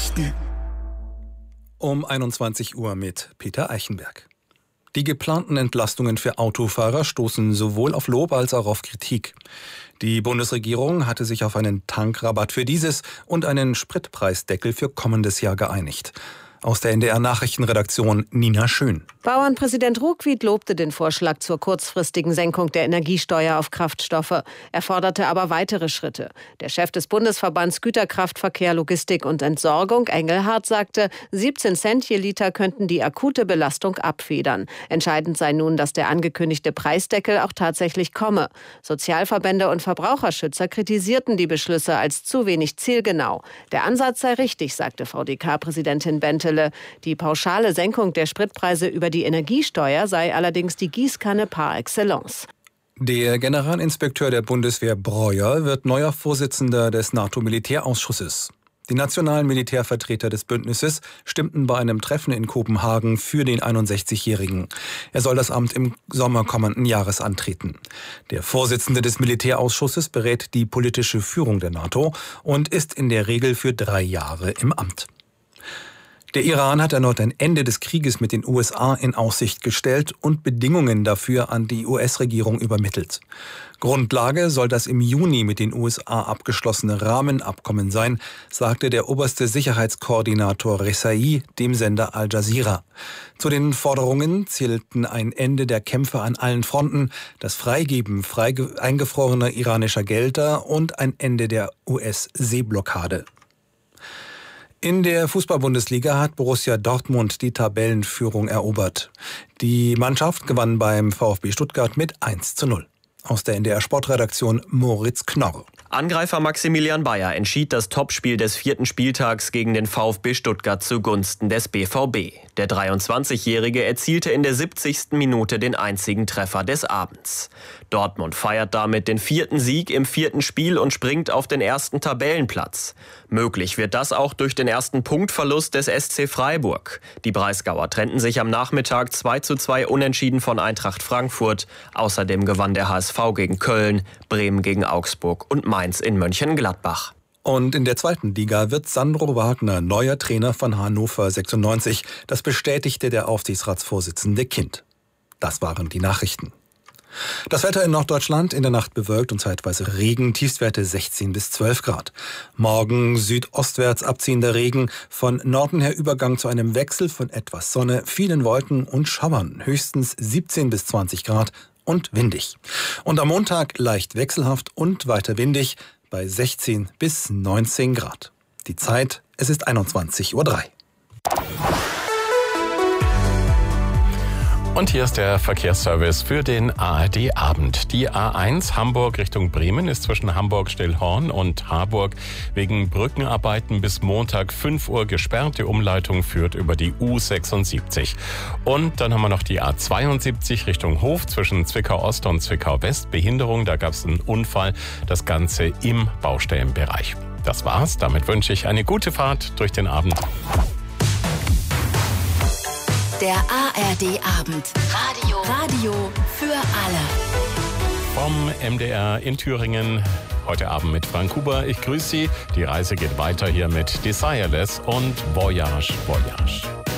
Nachrichten. Um 21 Uhr mit Peter Eichenberg. Die geplanten Entlastungen für Autofahrer stoßen sowohl auf Lob als auch auf Kritik. Die Bundesregierung hatte sich auf einen Tankrabatt für dieses und einen Spritpreisdeckel für kommendes Jahr geeinigt. Aus der NDR-Nachrichtenredaktion Nina Schön. Bauernpräsident Ruckwied lobte den Vorschlag zur kurzfristigen Senkung der Energiesteuer auf Kraftstoffe. Er forderte aber weitere Schritte. Der Chef des Bundesverbands Güterkraftverkehr, Logistik und Entsorgung, Engelhardt, sagte, 17 Cent je Liter könnten die akute Belastung abfedern. Entscheidend sei nun, dass der angekündigte Preisdeckel auch tatsächlich komme. Sozialverbände und Verbraucherschützer kritisierten die Beschlüsse als zu wenig zielgenau. Der Ansatz sei richtig, sagte VDK-Präsidentin Bentele. Die pauschale Senkung der Spritpreise über die Energiesteuer sei allerdings die Gießkanne par excellence. Der Generalinspekteur der Bundeswehr Breuer wird neuer Vorsitzender des NATO-Militärausschusses. Die nationalen Militärvertreter des Bündnisses stimmten bei einem Treffen in Kopenhagen für den 61-Jährigen. Er soll das Amt im Sommer kommenden Jahres antreten. Der Vorsitzende des Militärausschusses berät die politische Führung der NATO und ist in der Regel für 3 Jahre im Amt. Der Iran hat erneut ein Ende des Krieges mit den USA in Aussicht gestellt und Bedingungen dafür an die US-Regierung übermittelt. Grundlage soll das im Juni mit den USA abgeschlossene Rahmenabkommen sein, sagte der oberste Sicherheitskoordinator Rezaei dem Sender Al Jazeera. Zu den Forderungen zählten ein Ende der Kämpfe an allen Fronten, das Freigeben eingefrorener iranischer Gelder und ein Ende der US-Seeblockade. In der Fußball-Bundesliga hat Borussia Dortmund die Tabellenführung erobert. Die Mannschaft gewann beim VfB Stuttgart mit 1:0. Aus der NDR-Sportredaktion Moritz Knorr. Angreifer Maximilian Bayer entschied das Topspiel des 4. Spieltags gegen den VfB Stuttgart zugunsten des BVB. Der 23-Jährige erzielte in der 70. Minute den einzigen Treffer des Abends. Dortmund feiert damit den 4. Sieg im 4. Spiel und springt auf den ersten Tabellenplatz. Möglich wird das auch durch den ersten Punktverlust des SC Freiburg. Die Breisgauer trennten sich am Nachmittag 2:2 unentschieden von Eintracht Frankfurt. Außerdem gewann der HSV gegen Köln, Bremen gegen Augsburg und Mainz in Mönchengladbach. Und in der 2. Liga wird Sandro Wagner neuer Trainer von Hannover 96. Das bestätigte der Aufsichtsratsvorsitzende Kind. Das waren die Nachrichten. Das Wetter in Norddeutschland: in der Nacht bewölkt und zeitweise Regen, Tiefstwerte 16 bis 12 Grad. Morgen südostwärts abziehender Regen, von Norden her Übergang zu einem Wechsel von etwas Sonne, vielen Wolken und Schauern, höchstens 17 bis 20 Grad und windig. Und am Montag leicht wechselhaft und weiter windig bei 16 bis 19 Grad. Die Zeit, es ist 21:03 Uhr. Und hier ist der Verkehrsservice für den ARD-Abend. Die A1 Hamburg Richtung Bremen ist zwischen Hamburg-Stillhorn und Harburg wegen Brückenarbeiten bis Montag 5 Uhr gesperrt. Die Umleitung führt über die U76. Und dann haben wir noch die A72 Richtung Hof zwischen Zwickau-Ost und Zwickau-West. Behinderung, da gab es einen Unfall. Das Ganze im Baustellenbereich. Das war's. Damit wünsche ich eine gute Fahrt durch den Abend. Der ARD-Abend. Radio für alle. Vom MDR in Thüringen. Heute Abend mit Frank Huber. Ich grüße Sie. Die Reise geht weiter hier mit Desireless und Voyage, Voyage.